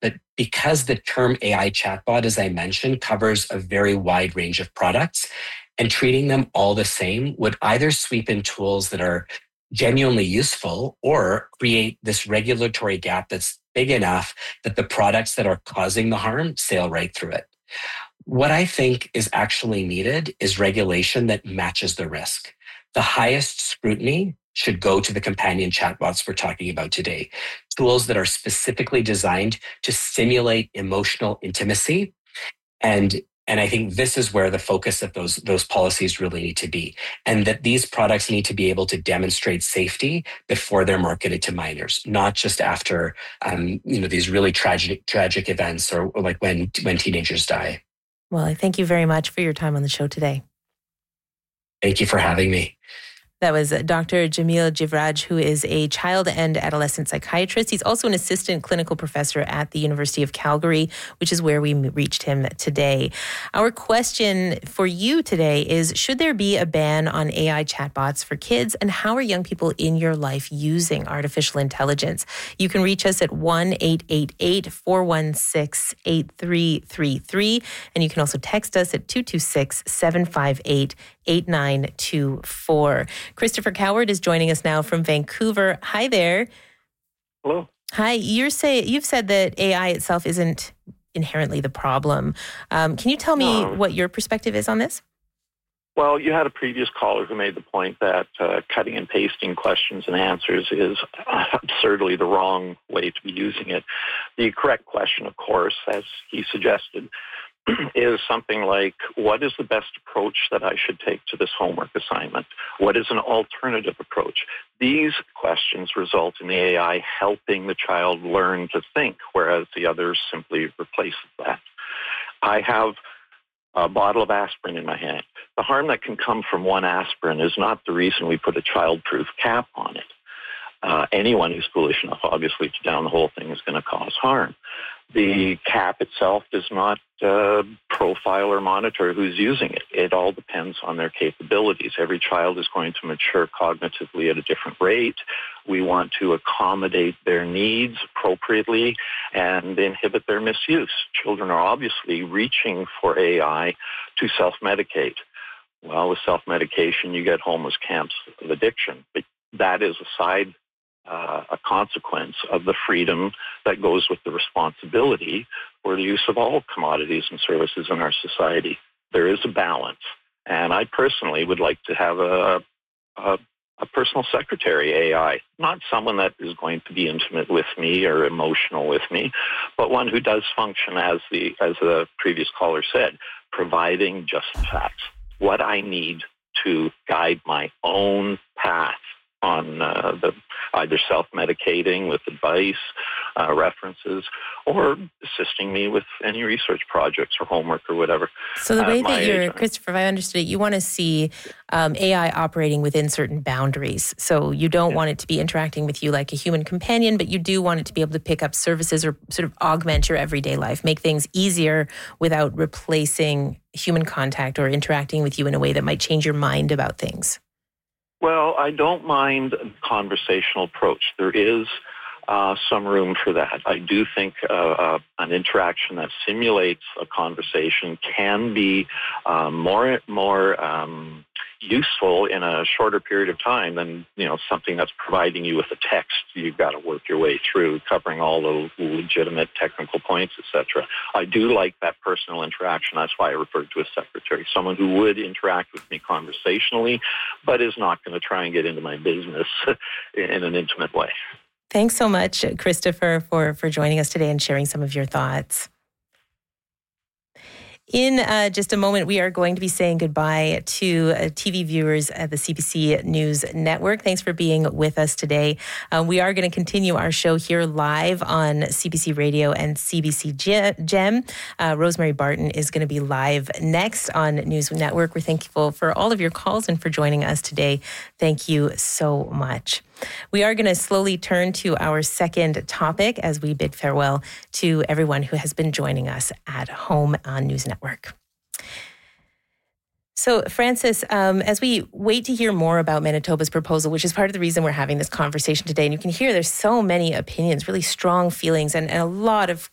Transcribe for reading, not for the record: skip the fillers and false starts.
But because the term AI chatbot, as I mentioned, covers a very wide range of products, and treating them all the same would either sweep in tools that are genuinely useful or create this regulatory gap that's big enough that the products that are causing the harm sail right through it. What I think is actually needed is regulation that matches the risk. The highest scrutiny should go to the companion chatbots we're talking about today, tools that are specifically designed to simulate emotional intimacy. And I think this is where the focus of those policies really need to be, and that these products need to be able to demonstrate safety before they're marketed to minors, not just after these really tragic events or like when teenagers die. Well, I thank you very much for your time on the show today. Thank you for having me. That was Dr. Jamil Jivraj, who is a child and adolescent psychiatrist. He's also an assistant clinical professor at the University of Calgary, which is where we reached him today. Our question for you today is, should there be a ban on AI chatbots for kids? And how are young people in your life using artificial intelligence? You can reach us at 1-888-416-8333. And you can also text us at 226-758-8924. Christopher Coward is joining us now from Vancouver. Hi there. Hello. Hi. You've said that AI itself isn't inherently the problem. Can you tell me what your perspective is on this? Well, you had a previous caller who made the point that cutting and pasting questions and answers is absurdly the wrong way to be using it. The correct question, of course, as he suggested, is something like, what is the best approach that I should take to this homework assignment? What is an alternative approach? These questions result in the AI helping the child learn to think, whereas the other simply replaces that. I have a bottle of aspirin in my hand. The harm that can come from one aspirin is not the reason we put a child-proof cap on it. Anyone who's foolish enough, obviously, to down the whole thing is going to cause harm. The cap itself does not profile or monitor who's using it. It all depends on their capabilities. Every child is going to mature cognitively at a different rate. We want to accommodate their needs appropriately and inhibit their misuse. Children are obviously reaching for AI to self-medicate. Well, with self-medication, you get homeless camps of addiction. But that is a consequence of the freedom that goes with the responsibility for the use of all commodities and services in our society. There is a balance. And I personally would like to have a personal secretary AI, not someone that is going to be intimate with me or emotional with me, but one who does function, as the previous caller said, providing just the facts, what I need to guide my own path on either self-medicating with advice, references, or assisting me with any research projects or homework or whatever. So the way that Christopher, if I understood it, you want to see AI operating within certain boundaries. So you don't want it to be interacting with you like a human companion, but you do want it to be able to pick up services or sort of augment your everyday life, make things easier without replacing human contact or interacting with you in a way that might change your mind about things. Well, I don't mind a conversational approach. There is some room for that. I do think an interaction that simulates a conversation can be more useful in a shorter period of time than something that's providing you with a text. You've got to work your way through covering all the legitimate technical points, etc. I do like that personal interaction. That's why I referred to a secretary, someone who would interact with me conversationally, but is not going to try and get into my business in an intimate way. Thanks so much, Christopher, for joining us today and sharing some of your thoughts. In just a moment, we are going to be saying goodbye to TV viewers at the CBC News Network. Thanks for being with us today. We are going to continue our show here live on CBC Radio and CBC Gem. Rosemary Barton is going to be live next on News Network. We're thankful for all of your calls and for joining us today. Thank you so much. We are going to slowly turn to our second topic as we bid farewell to everyone who has been joining us at home on News Network. So, Francis, as we wait to hear more about Manitoba's proposal, which is part of the reason we're having this conversation today, and you can hear there's so many opinions, really strong feelings, and a lot of